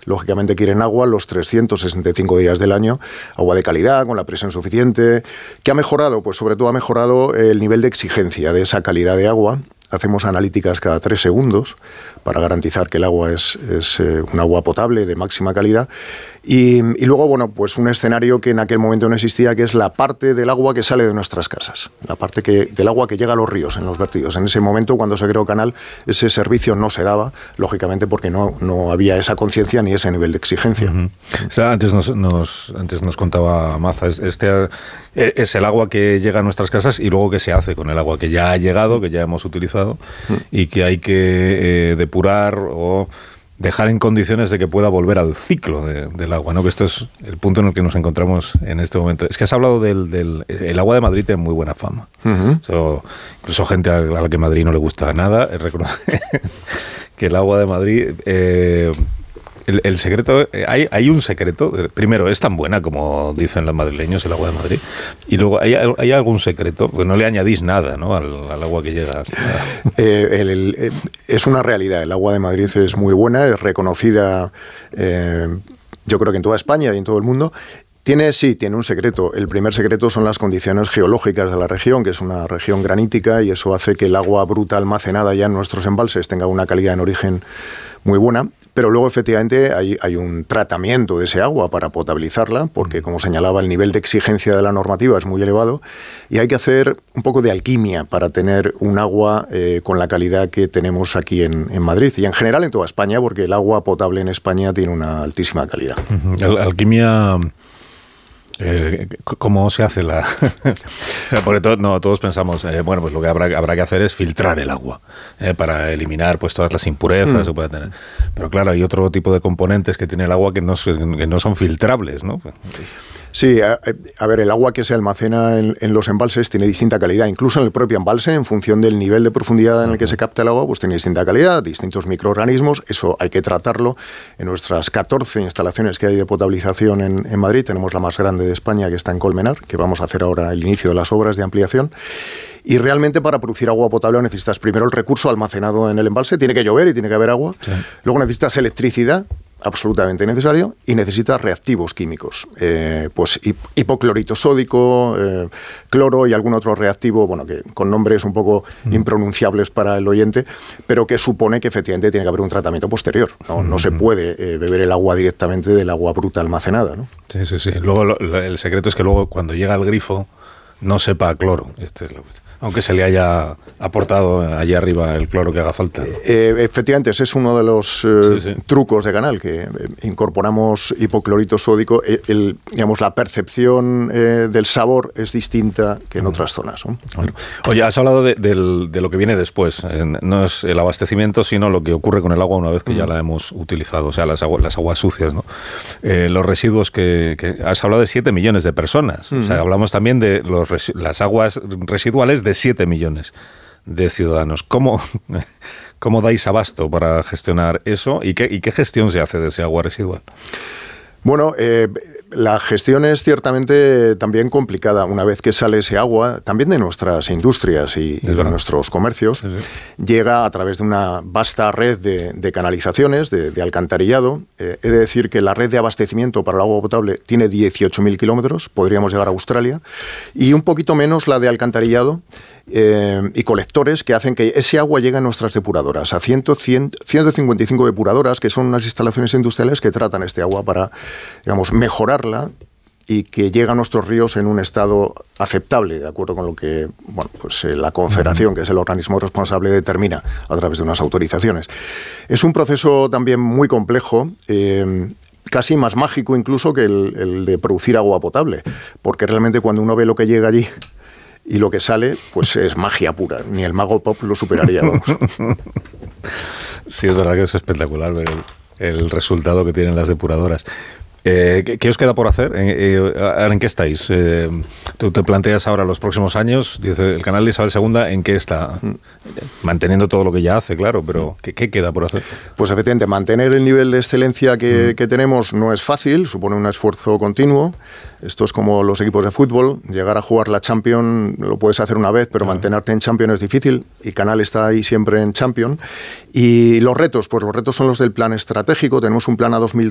lógicamente quieren agua los 365 días del año, agua de calidad, con la presión suficiente. ¿Qué ha mejorado? Pues sobre todo ha mejorado el nivel de exigencia de esa calidad de agua. Hacemos analíticas cada 3 segundos para garantizar que el agua es un agua potable de máxima calidad. Y luego, bueno, pues un escenario que en aquel momento no existía, que es la parte del agua que sale de nuestras casas, la parte del agua que llega a los ríos, en los vertidos. En ese momento, cuando se creó Canal, ese servicio no se daba, lógicamente porque no había esa conciencia ni ese nivel de exigencia. O sea, antes nos contaba Maza, es el agua que llega a nuestras casas y luego qué se hace con el agua que ya ha llegado, que ya hemos utilizado y que hay que depurar o dejar en condiciones de que pueda volver al ciclo del agua, ¿no? Que esto es el punto en el que nos encontramos en este momento. Es que has hablado el agua de Madrid tiene muy buena fama. Incluso gente a la que Madrid no le gusta nada reconoce que el agua de Madrid... El secreto, hay un secreto. Primero, es tan buena como dicen los madrileños el agua de Madrid. Y luego, ¿hay algún secreto? Pues no le añadís nada, ¿no? al agua que llega. Es una realidad. El agua de Madrid es muy buena, es reconocida, yo creo que en toda España y en todo el mundo. Tiene un secreto. El primer secreto son las condiciones geológicas de la región, que es una región granítica, y eso hace que el agua bruta almacenada ya en nuestros embalses tenga una calidad en origen muy buena. Pero luego, efectivamente, hay un tratamiento de ese agua para potabilizarla, porque, como señalaba, el nivel de exigencia de la normativa es muy elevado y hay que hacer un poco de alquimia para tener un agua con la calidad que tenemos aquí en Madrid y, en general, en toda España, porque el agua potable en España tiene una altísima calidad. Alquimia... ¿Cómo se hace la...? Porque todos pensamos, bueno, pues lo que habrá que hacer es filtrar el agua para eliminar pues todas las impurezas que pueda tener. Pero claro, hay otro tipo de componentes que tiene el agua que no son filtrables, ¿no? Sí, a ver, el agua que se almacena en los embalses tiene distinta calidad. Incluso en el propio embalse, en función del nivel de profundidad en el que se capta el agua, pues tiene distinta calidad, distintos microorganismos. Eso hay que tratarlo. En nuestras 14 instalaciones que hay de potabilización en Madrid, tenemos la más grande de España, que está en Colmenar, que vamos a hacer ahora el inicio de las obras de ampliación. Y realmente, para producir agua potable necesitas primero el recurso almacenado en el embalse. Tiene que llover y tiene que haber agua. Sí. Luego necesitas electricidad, absolutamente necesario, y necesitas reactivos químicos, pues hipoclorito sódico, cloro y algún otro reactivo, bueno, que con nombres un poco impronunciables para el oyente, pero que supone que efectivamente tiene que haber un tratamiento posterior. No se puede beber el agua directamente del agua bruta almacenada, ¿no? Sí. Luego el secreto es que luego cuando llega al grifo no sepa a cloro. Aunque se le haya aportado allá arriba el cloro que haga falta. Efectivamente, ese es uno de los trucos de Canal, que incorporamos hipoclorito sódico. Digamos, la percepción del sabor es distinta que en otras zonas, ¿no? Bueno. Oye, has hablado de lo que viene después. No es el abastecimiento, sino lo que ocurre con el agua una vez que ya la hemos utilizado. O sea, las aguas sucias, ¿no? Los residuos que has hablado de 7 millones de personas. O sea, hablamos también de las aguas residuales de 7 millones de ciudadanos. ¿Cómo dais abasto para gestionar eso? ¿Y qué gestión se hace de ese agua residual? Bueno, la gestión es ciertamente también complicada. Una vez que sale ese agua, también de nuestras industrias y de nuestros comercios, llega a través de una vasta red de canalizaciones, de alcantarillado. He de decir que la red de abastecimiento para el agua potable tiene 18.000 kilómetros, podríamos llegar a Australia, y un poquito menos la de alcantarillado, y colectores que hacen que ese agua llegue a nuestras depuradoras, a 155 depuradoras, que son unas instalaciones industriales que tratan este agua para, digamos, mejorarla y que llegue a nuestros ríos en un estado aceptable, de acuerdo con lo que pues la Confederación, que es el organismo responsable, determina a través de unas autorizaciones. Es un proceso también muy complejo, casi más mágico incluso que el de producir agua potable, porque realmente cuando uno ve lo que llega allí y lo que sale, pues es magia pura. Ni el Mago Pop lo superaría, vamos. Sí, es verdad que es espectacular ver el resultado que tienen las depuradoras. ¿Qué os queda por hacer? ¿En qué estáis? Tú te planteas ahora los próximos años, dice el canal de Isabel II, ¿en qué está? Manteniendo todo lo que ya hace, claro, pero ¿qué queda por hacer? Pues efectivamente, mantener el nivel de excelencia que tenemos no es fácil, supone un esfuerzo continuo. Esto es como los equipos de fútbol, llegar a jugar la Champions lo puedes hacer una vez, pero mantenerte en Champions es difícil, y Canal está ahí siempre en Champions. Y los retos, pues los retos son los del plan estratégico. Tenemos un plan a 2030